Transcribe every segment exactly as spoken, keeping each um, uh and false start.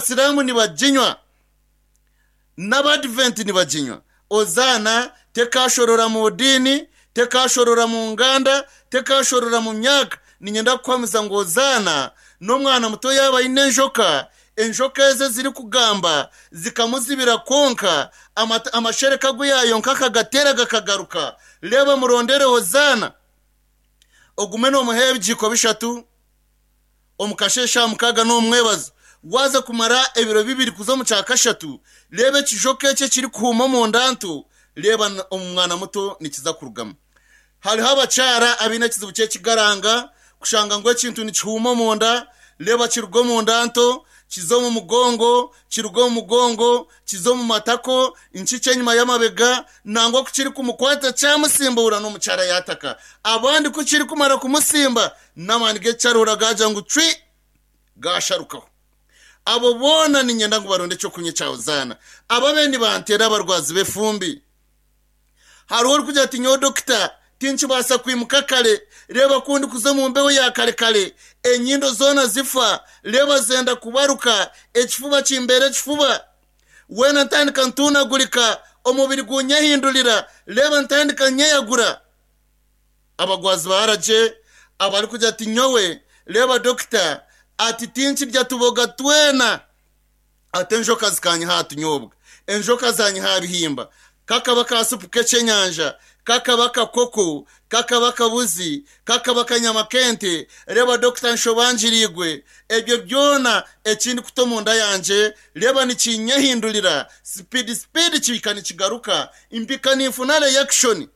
n'abatsilamu nibajinywa n'abadvent nibajinywa ozana tekashorora mu dini tekashorora mu nganda tekashorora mu myaka ninyenda kwamiza ngo ozana no mwana muto yaba inenjoka enjoka ze ziri kugamba zikamuzibira konka amashereka guyayo nkakagatera gakagaruka leba murondere ozana ogumeno muhebjiko bishatu omukashesha mukaga no mwebazo waza kumara ebiro bibiri kuzo mu cyakashatu lebe kijoke cye kiri kuhuma mu ndantu leba umwana muto nikiza kurugama hari habacara abina kizibuke kigaranga kushanga ngo ikintu ni cyuma mu nda leba kirugo mu ndanto kizo mu mugongo kirugo mu mugongo kizo mu matako inchice nyuma y'amabega nangwa kukiri kumukwata cyamusimbura no mucara yataka abandi kukiri kumara kumusimba namanige cyarura gaja ngo twi gasharukaho abo bona ni nyenda ngo baronde cyo kunye cyawo zana ababeni bantera abarwazi befumbi hari uri kujya ati nyo doctor tinchi basa kwimuka kale reba kundi kuza mu mbeho ya kale kale enyindo zona zifa reba zenda kubaruka ekifuba kimbere kifuba wena ntandika ntunagurika omubiri gunyahindulira reba ntandika nyeyagura abagwazi baraje abari kujya ati nyowe reba doctor ati tinchi rya tuboga twena atenjoka zikanya hatunyobwa enjoka zanyi habihimba kakabaka supu kechenyanja kakabaka koko kakabaka buzi kakabaka nyamakente reba doctor nshobanjirigwe ebyo byona ekindi kutomunda yanje reba nikinyahindulira speed speed kibikani kigaruka impika ni funale reaction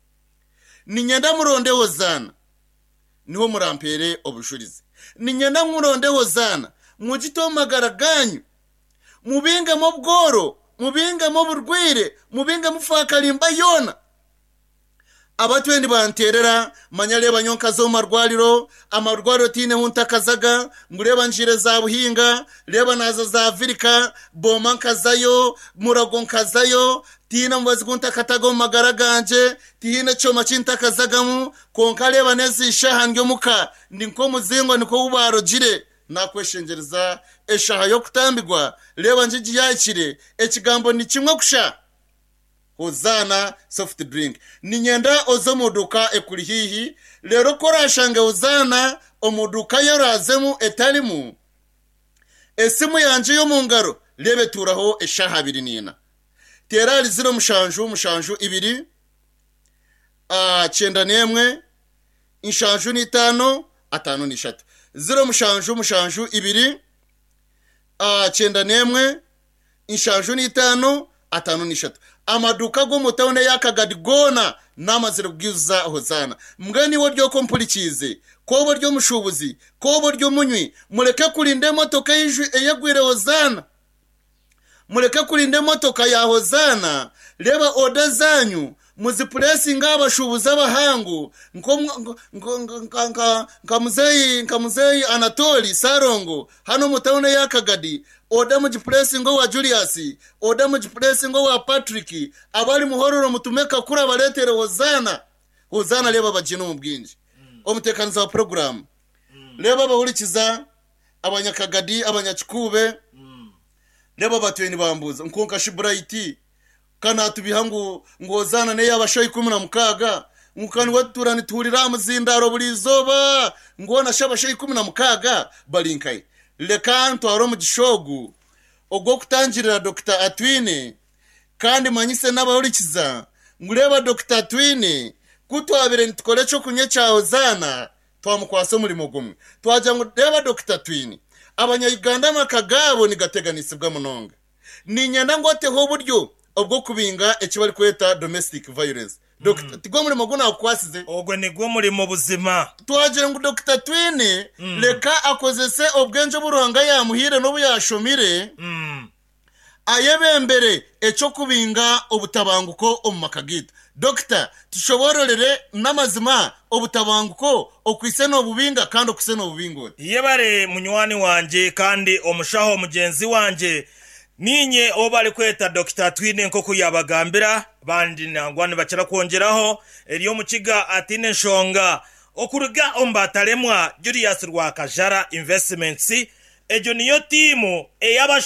ni nyenda muronde wozana niho murampere obushurize ni nyenda muronde wozana mugitomagara ganyu mubinge mo bworo mubinge mo burwire mubinge mufakalimba yona abatwendi banterera manyaleba nyonka zo marwaliro amarwaliro tine huntakazaga ngureba njire za buhinga reba nazo za Afrika bomanka zayo muragonka zayo tina mbazi kuntakatago magaraganje tihine choma cintakazagamu konka reba nezisha hangyo muka ninko muzingo niko ubaro jire nakweshengereza eshaha yo kutambigwa reba njiji yakire ekigambo ni kimwe kusha Hozana soft drink ni nyenda ozo muduka ekuri hihi lero korashanga Hozana omuduka yarazemu etalimu esimu yanje yo mungaro lebe turaho eshaha biri nina terali ziro mushanju mushanju ibiri a chenda nemwe inshanju ni tano atano ni shatu ziro mushanju mushanju ibiri a chenda nemwe inshanju ni tano atano ni shatu amaduka go mutawone yakagadigona namazira bwiza Hozana mgani wodyo kompulikize kobo ryo mushubuzi kobo ryo munywi mureke kurinde motoka y'ijwi eyagwire Hozana mureke kurinde motoka ya Hozana reba oda zanyu muzipressing abashubuza abahangu nko nkamuzeyi nkamuzeyi Anatoli Sarongo hano mutawone yakagadi oda mu pressing wa Julius oda mu pressing wa Patrick abali muhororo mutumeka kura baletere Hozana Hozana leba bajino mu bwinji mm. omutekaniza wa program mm. leba bahurikiza abanyakagadi abanyakikube mm. leba batweni bambuza nkonka shibraiti kana tubihangu ngozana ne yabashoyi kumi na mukaga mukani waturani turira muzindaro buri zoba ngona shabashoyi kumi na mukaga balinkai lekanto aro mu gishogu ogo kutangirira Dr Atwine kandi manyise n'abahurikiza ngureba Dr Atwine kutwabire ntikole cyo kunye cya Hozana twamukwaso muri mugumwe twaje ngo reba Dr Atwine abanya-Uganda makagabo ni gateganisi bwa munonga ni nyanda ngote ho buryo obwo kubinga ekibari kweta domestic violence Doctor Tigo muri maguna akwasize ogwe nigwo muri mu buzima twaje ngo Dr Atwine mm. leka akozese obwenje buruhanga ya muhire no buyashomire mm. ayebembere echo kubinga obutabanguko omumakagita Doctor tushobororere namazima obutabanguko okwise no bubinga kandi okwise no bubingo yebare munywani wanje kandi omushaho mugenzi wanje ninye obali kweta Dr Atwine nkoko yabagambira bandi nangwane bachara kongeraho eriyo mukiga Atine Nshonga okuruga ombataremwa Julius Rwakajara Investments ejo niyo timu eyaba